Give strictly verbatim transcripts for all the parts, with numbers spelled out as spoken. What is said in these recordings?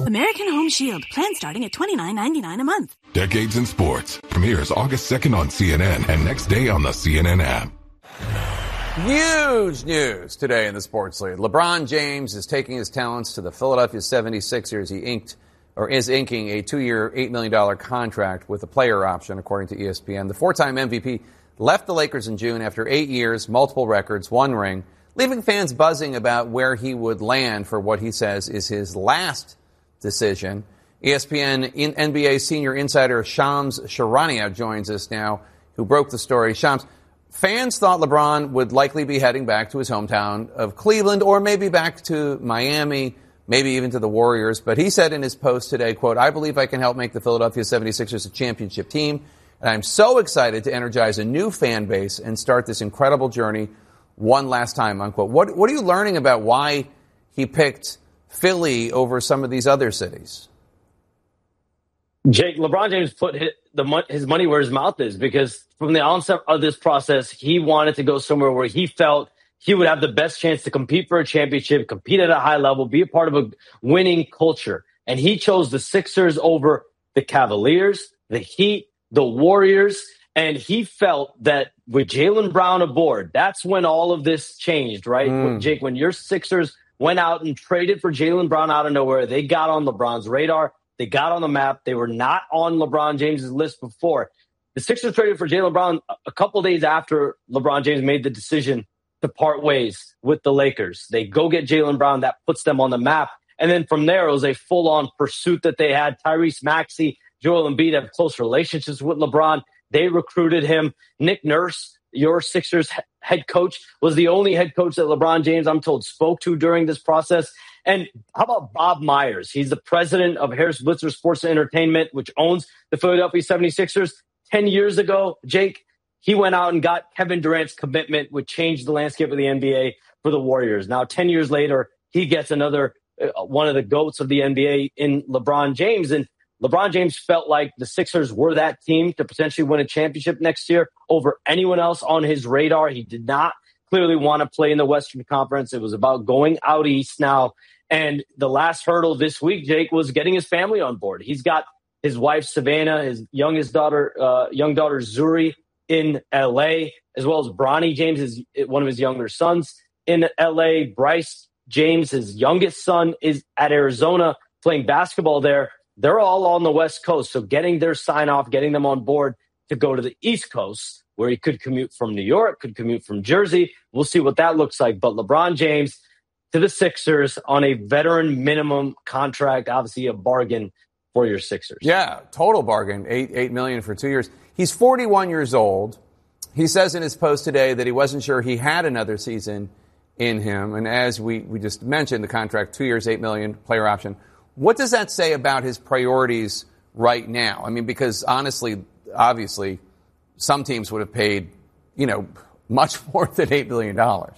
American Home Shield. Plan starting at twenty-nine ninety-nine a month. Decades in Sports premieres August second on C N N and next day on the C N N app. Huge news today in the sports league. LeBron James is taking his talents to the Philadelphia seventy-sixers. He inked or is inking a two-year, eight million dollars contract with a player option, according to E S P N. The four-time M V P left the Lakers in June after eight years, multiple records, one ring, leaving fans buzzing about where he would land for what he says is his last decision. E S P N in N B A senior insider Shams Charania joins us now, who broke the story. Shams, fans thought LeBron would likely be heading back to his hometown of Cleveland or maybe back to Miami, maybe even to the Warriors. But he said in his post today, quote, "I believe I can help make the Philadelphia seventy-sixers a championship team. And I'm so excited to energize a new fan base and start this incredible journey one last time," unquote. What, what are you learning about why he picked Philly over some of these other cities? Jake, LeBron James put his, the, his money where his mouth is, because from the onset of this process, he wanted to go somewhere where he felt he would have the best chance to compete for a championship, compete at a high level, be a part of a winning culture. And he chose the Sixers over the Cavaliers, the Heat, the Warriors. And he felt that with Jaylen Brown aboard, that's when all of this changed, right? Mm. Jake, when your Sixers went out and traded for Jaylen Brown out of nowhere, they got on LeBron's radar. They got on the map. They were not on LeBron James's list before. The Sixers traded for Jaylen Brown a couple days after LeBron James made the decision to part ways with the Lakers. They go get Jaylen Brown. That puts them on the map. And then from there, it was a full-on pursuit that they had. Tyrese Maxey, Joel Embiid have close relationships with LeBron. They recruited him. Nick Nurse, your Sixers head coach, was the only head coach that LeBron James, I'm told, spoke to during this process. And how about Bob Myers? He's the president of Harris Blitzer Sports and Entertainment, which owns the Philadelphia seventy-sixers. Ten years ago, Jake, he went out and got Kevin Durant's commitment, which changed the landscape of the N B A for the Warriors. Now, ten years later, he gets another uh, one of the GOATs of the N B A in LeBron James. And LeBron James felt like the Sixers were that team to potentially win a championship next year over anyone else on his radar. He did not clearly want to play in the Western Conference. It was about going out east now. And the last hurdle this week, Jake, was getting his family on board. He's got his wife, Savannah, his youngest daughter, uh, young daughter, Zuri, in L A, as well as Bronny James, his, one of his younger sons, in L A. Bryce James, his youngest son, is at Arizona playing basketball there. They're all on the West Coast. So getting their sign off, getting them on board to go to the East Coast, where he could commute from New York, could commute from Jersey. We'll see what that looks like. But LeBron James to the Sixers on a veteran minimum contract, obviously a bargain for your Sixers. Yeah, total bargain, eight eight million for two years. He's forty-one years old. He says in his post today that he wasn't sure he had another season in him. And as we, we just mentioned, the contract, two years, eight million, player option. What does that say about his priorities right now? I mean, because honestly, obviously, some teams would have paid, you know, much more than eight million dollars.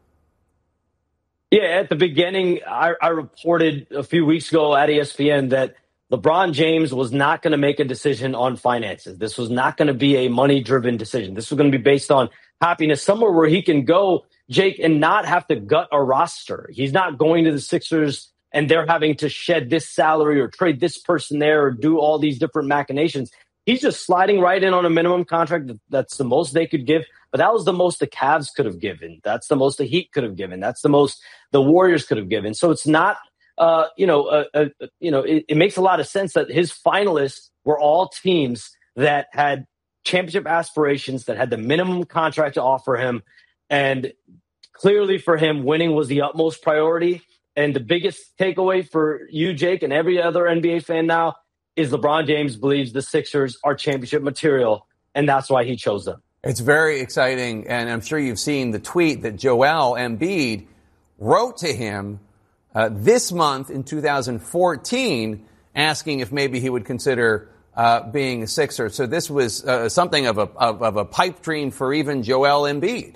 Yeah, at the beginning, I, I reported a few weeks ago at E S P N that LeBron James was not going to make a decision on finances. This was not going to be a money-driven decision. This was going to be based on happiness, somewhere where he can go, Jake, and not have to gut a roster. He's not going to the Sixers and they're having to shed this salary or trade this person there or do all these different machinations. He's just sliding right in on a minimum contract. That's the most they could give. But that was the most the Cavs could have given. That's the most the Heat could have given. That's the most the Warriors could have given. So it's not, uh, you know, uh, uh, you know, it, it makes a lot of sense that his finalists were all teams that had championship aspirations, that had the minimum contract to offer him. And clearly for him, winning was the utmost priority. And the biggest takeaway for you, Jake, and every other N B A fan now is LeBron James believes the Sixers are championship material, and that's why he chose them. It's very exciting, and I'm sure you've seen the tweet that Joel Embiid wrote to him uh, this month in two thousand fourteen, asking if maybe he would consider uh, being a Sixer. So this was uh, something of a of, of a pipe dream for even Joel Embiid.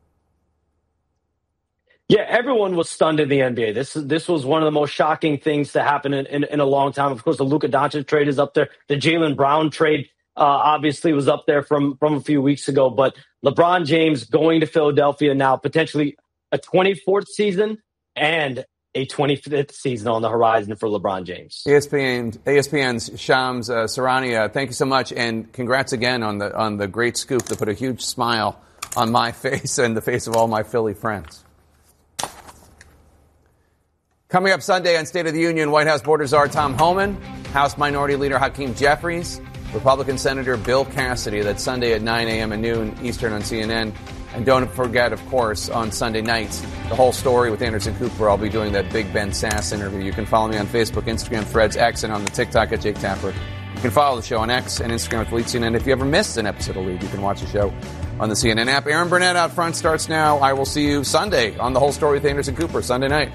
Yeah, everyone was stunned in the N B A. This this was one of the most shocking things to happen in, in, in a long time. Of course, the Luka Doncic trade is up there. The Jaylen Brown trade uh, obviously was up there from, from a few weeks ago. But LeBron James going to Philadelphia now, potentially a twenty-fourth season and a twenty-fifth season on the horizon for LeBron James. E S P N, E S P N's Shams uh, Sarania, thank you so much, and congrats again on the on the great scoop that put a huge smile on my face and the face of all my Philly friends. Coming up Sunday on State of the Union, White House Board Czar Tom Homan, House Minority Leader Hakeem Jeffries, Republican Senator Bill Cassidy. That's Sunday at nine a.m. and noon Eastern on C N N. And don't forget, of course, on Sunday nights, The Whole Story with Anderson Cooper. I'll be doing that Big Ben Sass interview. You can follow me on Facebook, Instagram, Threads, X, and on the TikTok at Jake Tapper. You can follow the show on X and Instagram with Lead C N N. If you ever missed an episode of Lead, you can watch the show on the C N N app. Aaron Burnett out front starts now. I will see you Sunday on The Whole Story with Anderson Cooper, Sunday night.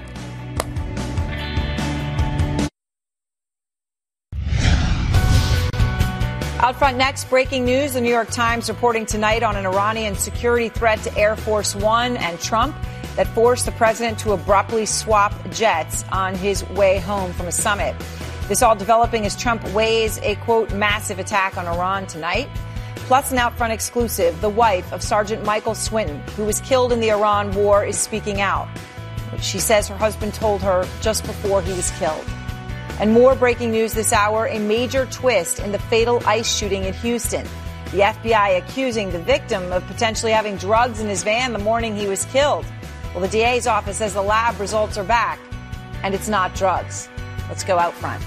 Out front next, breaking news. The New York Times reporting tonight on an Iranian security threat to Air Force One and Trump that forced the president to abruptly swap jets on his way home from a summit. This all developing as Trump weighs a, quote, massive attack on Iran tonight. Plus, an out front exclusive. The wife of Sergeant Michael Swinton, who was killed in the Iran war, is speaking out. She says her husband told her just before he was killed. And more breaking news this hour, a major twist in the fatal ICE shooting in Houston. The F B I accusing the victim of potentially having drugs in his van the morning he was killed. Well, the D A's office says the lab results are back, and it's not drugs. Let's go out front.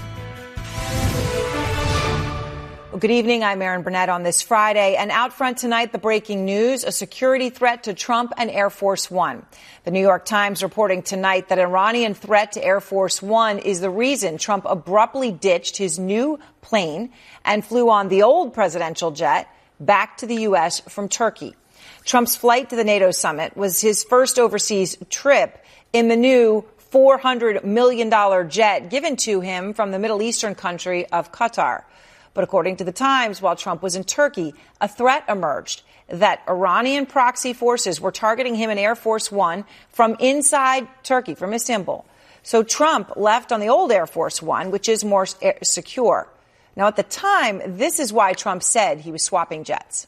Well, good evening. I'm Aaron Burnett on this Friday. And out front tonight, the breaking news, a security threat to Trump and Air Force One. The New York Times reporting tonight that Iranian threat to Air Force One is the reason Trump abruptly ditched his new plane and flew on the old presidential jet back to the U S from Turkey. Trump's flight to the NATO summit was his first overseas trip in the new four hundred million dollars jet given to him from the Middle Eastern country of Qatar. But according to the Times, while Trump was in Turkey, a threat emerged that Iranian proxy forces were targeting him in Air Force One from inside Turkey, from Istanbul. So Trump left on the old Air Force One, which is more secure. Now, at the time, this is why Trump said he was swapping jets.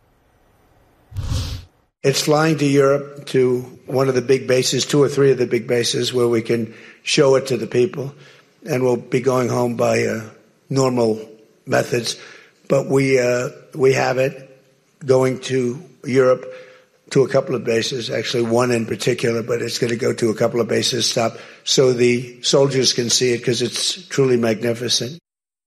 It's flying to Europe, to one of the big bases, two or three of the big bases, where we can show it to the people. And we'll be going home by uh, normal methods, but we uh, we have it going to Europe to a couple of bases, actually one in particular, but it's going to go to a couple of bases, stop, so the soldiers can see it because it's truly magnificent.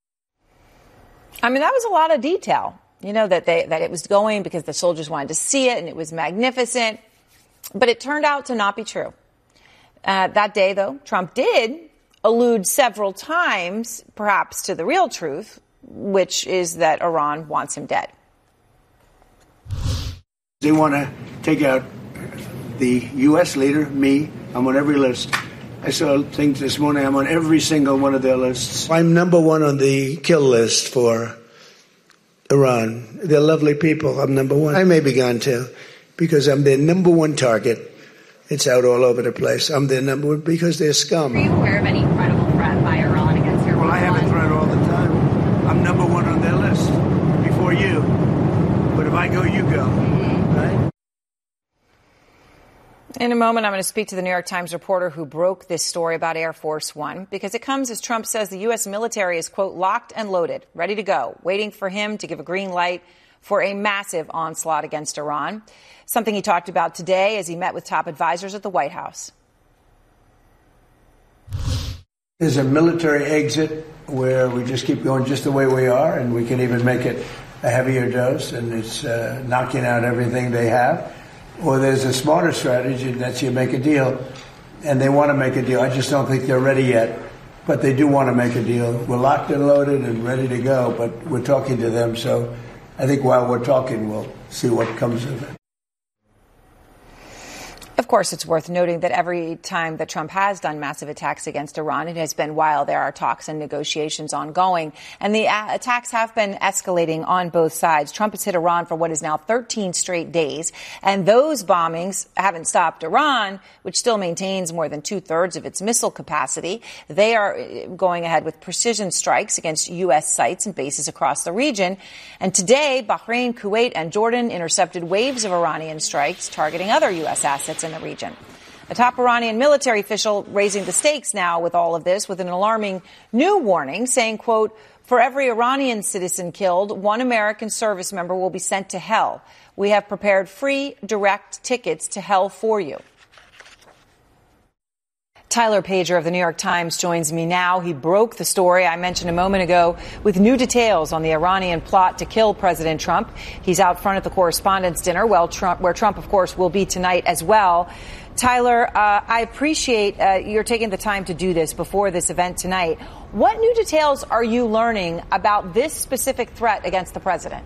I mean, that was a lot of detail, you know, that they that it was going because the soldiers wanted to see it and it was magnificent, but it turned out to not be true. Uh, that day, though, Trump did allude several times, perhaps to the real truth, which is that Iran wants him dead. They want to take out the U S leader, me. I'm on every list. I saw things this morning. I'm on every single one of their lists. I'm number one on the kill list for Iran. They're lovely people. I'm number one. I may be gone too, because I'm their number one target. It's out all over the place. I'm their number one because they're scum. Are you aware of any credible threat by Iran against your Well, I have a threat all the time. I'm number one on their list before you. But if I go, you go. Right? In a moment, I'm going to speak to the New York Times reporter who broke this story about Air Force One, because it comes as Trump says the U S military is, quote, locked and loaded, ready to go, waiting for him to give a green light for a massive onslaught against Iran, something he talked about today as he met with top advisors at the White House. There's a military exit where we just keep going just the way we are, and we can even make it a heavier dose, and it's uh, knocking out everything they have. Or there's a smarter strategy, and that's you make a deal, and they want to make a deal. I just don't think they're ready yet, but they do want to make a deal. We're locked and loaded and ready to go, but we're talking to them, so I think while we're talking, we'll see what comes of it. Of course, it's worth noting that every time that Trump has done massive attacks against Iran, it has been while there are talks and negotiations ongoing. And the uh, attacks have been escalating on both sides. Trump has hit Iran for what is now thirteen straight days. And those bombings haven't stopped Iran, which still maintains more than two thirds of its missile capacity. They are going ahead with precision strikes against U S sites and bases across the region. And today, Bahrain, Kuwait, and Jordan intercepted waves of Iranian strikes targeting other U S assets in the region. A top Iranian military official raising the stakes now with all of this with an alarming new warning saying, quote, for every Iranian citizen killed, one American service member will be sent to hell. We have prepared free, direct tickets to hell for you. Tyler Pager of the New York Times joins me now. He broke the story I mentioned a moment ago with new details on the Iranian plot to kill President Trump. He's out front at the Correspondents' Dinner, well, Trump, where Trump, of course, will be tonight as well. Tyler, uh, I appreciate uh, you're taking the time to do this before this event tonight. What new details are you learning about this specific threat against the president?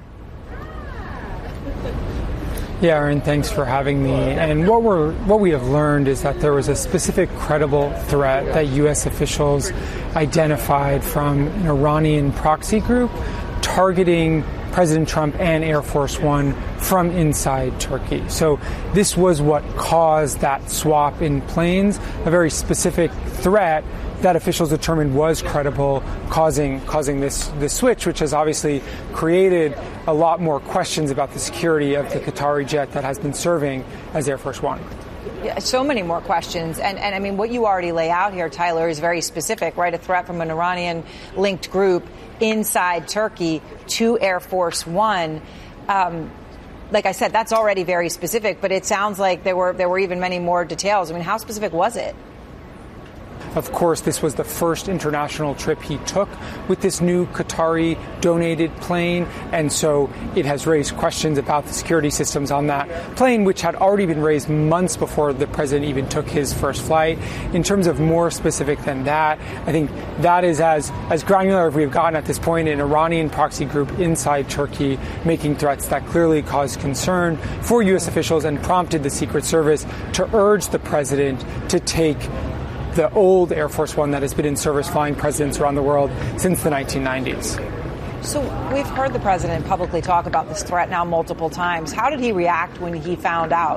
Yeah, Aaron, thanks for having me. And what we're what we have learned is that there was a specific credible threat that U S officials identified from an Iranian proxy group targeting President Trump and Air Force One from inside Turkey. So this was what caused that swap in planes, a very specific threat that officials determined was credible, causing causing this this switch, which has obviously created a lot more questions about the security of the Qatari jet that has been serving as Air Force One. Yeah, so many more questions. And, and I mean, what you already lay out here, Tyler, is very specific, right? A threat from an Iranian-linked group inside Turkey to Air Force One. Um, like I said, that's already very specific, but it sounds like there were there were even many more details. I mean, how specific was it? Of course, this was the first international trip he took with this new Qatari donated plane, and so it has raised questions about the security systems on that plane, which had already been raised months before the president even took his first flight. In terms of more specific than that, I think that is as, as granular as we've gotten at this point, an Iranian proxy group inside Turkey making threats that clearly caused concern for U S officials and prompted the Secret Service to urge the president to take the old Air Force One that has been in service flying presidents around the world since the nineteen nineties. So we've heard the president publicly talk about this threat now multiple times. How did he react when he found out?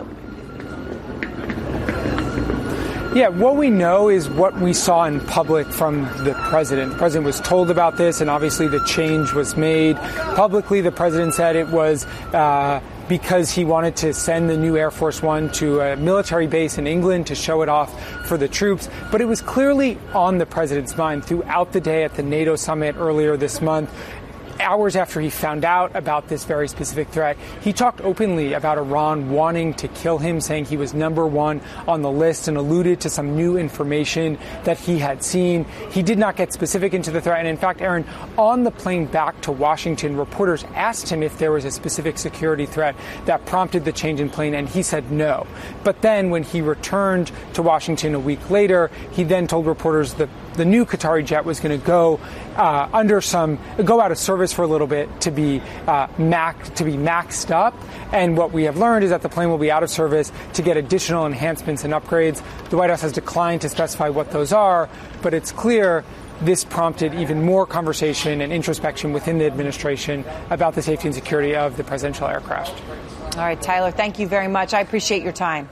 Yeah, what we know is what we saw in public from the president. The president was told about this, and obviously the change was made. Publicly, the president said it was uh, because he wanted to send the new Air Force One to a military base in England to show it off for the troops. But it was clearly on the president's mind throughout the day at the NATO summit earlier this month. Hours after he found out about this very specific threat, he talked openly about Iran wanting to kill him, saying he was number one on the list, and alluded to some new information that he had seen. He did not get specific into the threat. And in fact, Aaron, on the plane back to Washington, reporters asked him if there was a specific security threat that prompted the change in plane, and he said no. But then when he returned to Washington a week later, he then told reporters that the new Qatari jet was going to go uh, under some, go out of service for a little bit to be uh, max, to be maxed up. And what we have learned is that the plane will be out of service to get additional enhancements and upgrades. The White House has declined to specify what those are, but it's clear this prompted even more conversation and introspection within the administration about the safety and security of the presidential aircraft. All right, Tyler, thank you very much. I appreciate your time.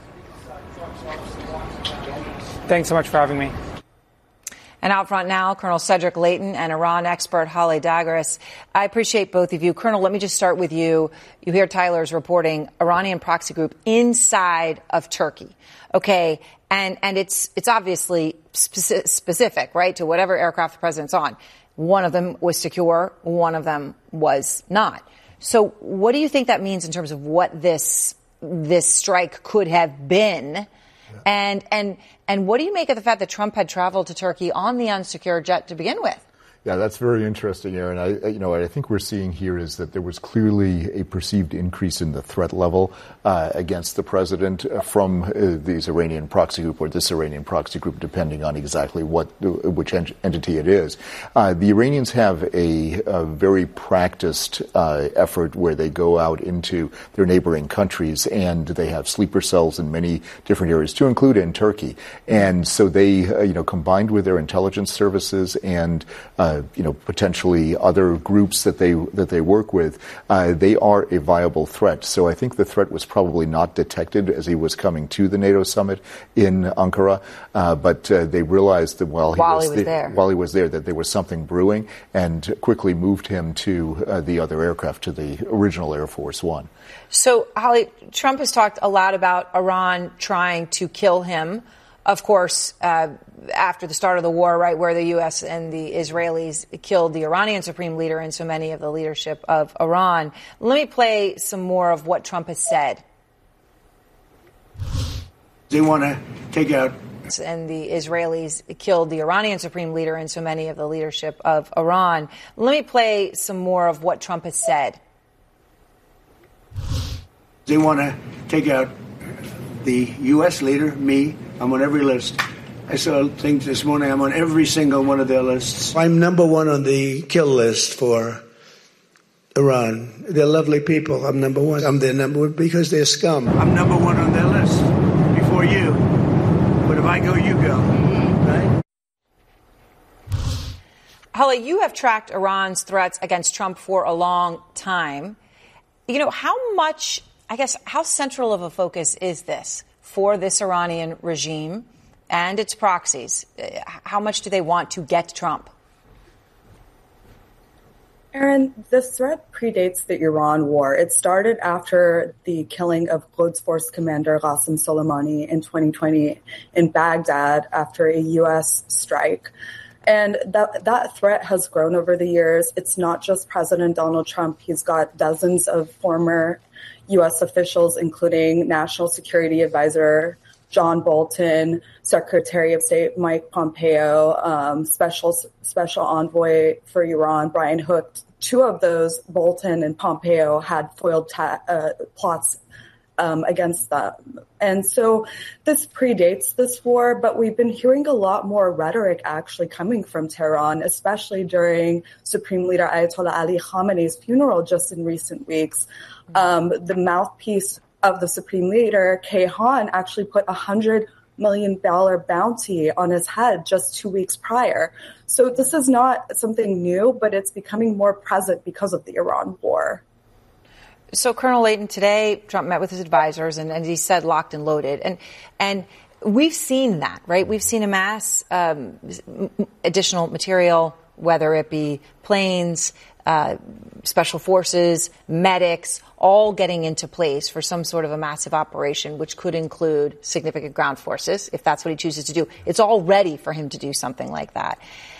Thanks so much for having me. And out front now, Colonel Cedric Leighton and Iran expert Haleh Dagris. I appreciate both of you. Colonel, let me just start with you. You hear Tyler's reporting Iranian proxy group inside of Turkey. Okay. And, and it's, it's obviously speci- specific, right, to whatever aircraft the president's on. One of them was secure. One of them was not. So what do you think that means in terms of what this, this strike could have been? And and and what do you make of the fact that Trump had traveled to Turkey on the unsecured jet to begin with? Yeah, that's very interesting, Aaron. I, you know, what I think we're seeing here is that there was clearly a perceived increase in the threat level uh, against the president from uh, these Iranian proxy group or this Iranian proxy group, depending on exactly what which ent- entity it is. Uh, the Iranians have a, a very practiced uh, effort where they go out into their neighboring countries, and they have sleeper cells in many different areas, to include in Turkey. And so they, uh, you know, combined with their intelligence services and uh, uh, you know, potentially other groups that they that they work with, uh, they are a viable threat. So I think the threat was probably not detected as he was coming to the NATO summit in Ankara, uh, but uh, they realized that while he, while was, he was the, there, while he was there, that there was something brewing, and quickly moved him to uh, the other aircraft, to the original Air Force One. So, Holly, Trump has talked a lot about Iran trying to kill him. Of course, uh, after the start of the war, right, where the U S and the Israelis killed the Iranian supreme leader and so many of the leadership of Iran. Let me play some more of what Trump has said. They want to take out. And the Israelis killed the Iranian supreme leader and so many of the leadership of Iran. Let me play some more of what Trump has said. They want to take out the U S leader, me. I'm on every list. I saw things this morning. I'm on every single one of their lists. I'm number one on the kill list for Iran. They're lovely people. I'm number one. I'm their number one because they're scum. I'm number one on their list before you. But if I go, you go. Right? Holly, you have tracked Iran's threats against Trump for a long time. You know, how much, I guess, how central of a focus is this for this Iranian regime and its proxies? How much do they want to get Trump? Aaron, the threat predates the Iran war. It started after the killing of Quds Force commander Qasem Soleimani in twenty twenty in Baghdad after a U S strike. And that that threat has grown over the years. It's not just President Donald Trump. He's got dozens of former U S officials, including National Security Advisor John Bolton, Secretary of State Mike Pompeo, um, Special Special Envoy for Iran Brian Hook. Two of those, Bolton and Pompeo, had foiled ta- uh, plots Um, against them. And so this predates this war, but we've been hearing a lot more rhetoric actually coming from Tehran, especially during Supreme Leader Ayatollah Ali Khamenei's funeral just in recent weeks. Um, the mouthpiece of the Supreme Leader, Kayhan, actually put a hundred million dollar bounty on his head just two weeks prior. So this is not something new, but it's becoming more present because of the Iran war. So, Colonel Leighton, today Trump met with his advisors, and, and he said locked and loaded. And and we've seen that, right? We've seen amass um, additional material, whether it be planes, uh, special forces, medics, all getting into place for some sort of a massive operation, which could include significant ground forces, if that's what he chooses to do. It's all ready for him to do something like that.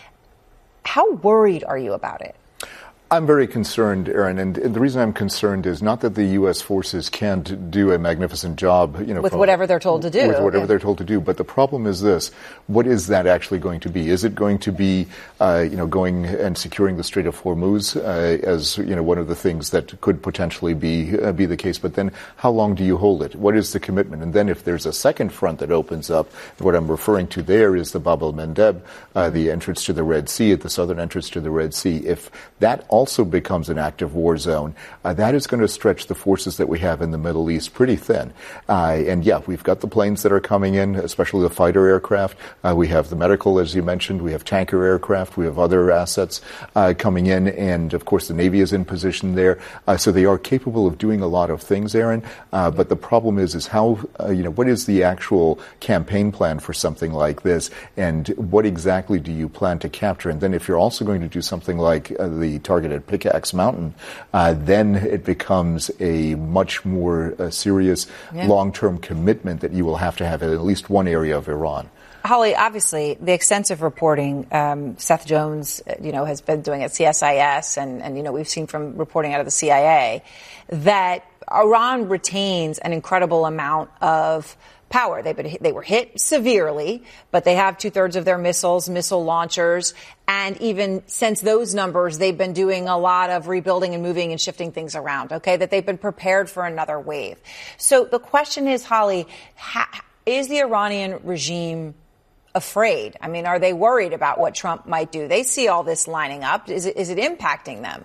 How worried are you about it? I'm very concerned, Aaron, and the reason I'm concerned is not that the U S forces can't do a magnificent job, you know, with from, whatever they're told to do. With whatever okay. they're told to do. But the problem is this: what is that actually going to be? Is it going to be, uh, you know, going and securing the Strait of Hormuz uh, as you know one of the things that could potentially be uh, be the case? But then, how long do you hold it? What is the commitment? And then, if there's a second front that opens up, what I'm referring to there is the Bab el-Mandeb, uh, the entrance to the Red Sea, at the southern entrance to the Red Sea. If that also becomes an active war zone, uh, that is going to stretch the forces that we have in the Middle East pretty thin. Uh, and yeah, we've got the planes that are coming in, especially the fighter aircraft. Uh, we have the medical, as you mentioned. We have tanker aircraft. We have other assets uh, coming in. And of course, the Navy is in position there. Uh, so they are capable of doing a lot of things, Aaron. Uh, but the problem is, is how, uh, you know, what is the actual campaign plan for something like this? And what exactly do you plan to capture? And then if you're also going to do something like uh, the targeted Pickaxe Mountain, uh, then it becomes a much more uh, serious yeah. long-term commitment that you will have to have in at least one area of Iran. Holly, obviously, the extensive reporting um, Seth Jones, you know, has been doing at C S I S, and, and, you know, we've seen from reporting out of the C I A that Iran retains an incredible amount of power. They've been, they were hit severely, but they have two thirds of their missiles, missile launchers. And even since those numbers, they've been doing a lot of rebuilding and moving and shifting things around, okay, that they've been prepared for another wave. So the question is, Holly, ha- is the Iranian regime afraid? I mean, are they worried about what Trump might do? They see all this lining up. Is it, is it impacting them?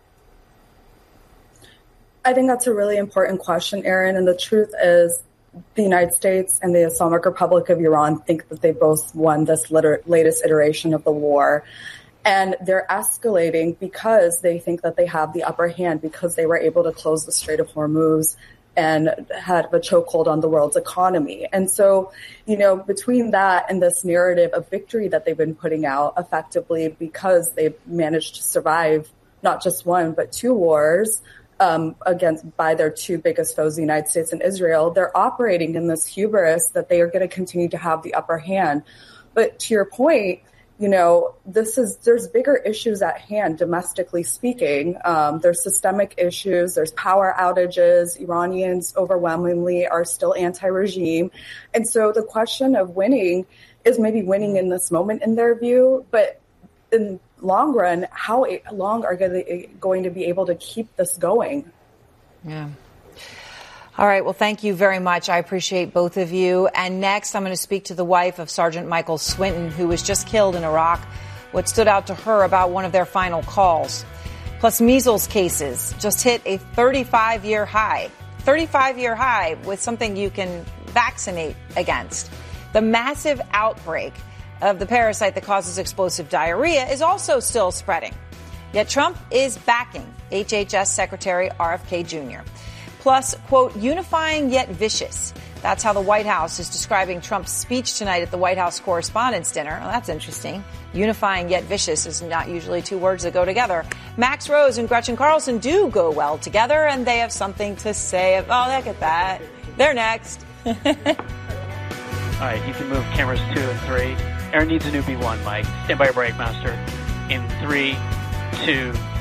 I think that's a really important question, Aaron. And the truth is, the United States and the Islamic Republic of Iran think that they both won this liter- latest iteration of the war. And they're escalating because they think that they have the upper hand, because they were able to close the Strait of Hormuz and had a chokehold on the world's economy. And so, you know, between that and this narrative of victory that they've been putting out effectively because they've managed to survive not just one, but two wars um, against by their two biggest foes, the United States and Israel, they're operating in this hubris that they are going to continue to have the upper hand. But to your point, you know, this is, there's bigger issues at hand, domestically speaking. Um, there's systemic issues, there's power outages. Iranians overwhelmingly are still anti-regime. And so the question of winning is maybe winning in this moment in their view, but in long run, how long are they going to be able to keep this going? Yeah. All right. Well, thank you very much. I appreciate both of you. And next, I'm going to speak to the wife of Sergeant Michael Swinton, who was just killed in Iraq. What stood out to her about one of their final calls. Plus, measles cases just hit a thirty-five year high. thirty-five year high with something you can vaccinate against. The massive outbreak of the parasite that causes explosive diarrhea is also still spreading. Yet Trump is backing H H S Secretary R F K Junior Plus, quote, unifying yet vicious. That's how the White House is describing Trump's speech tonight at the White House Correspondents' Dinner. Well, that's interesting. Unifying yet vicious is not usually two words that go together. Max Rose and Gretchen Carlson do go well together, and they have something to say. Oh, look at that. They're next. All right, you can move cameras two and three. Aaron needs a new B one, Mike. Stand by your break, master. In three, two,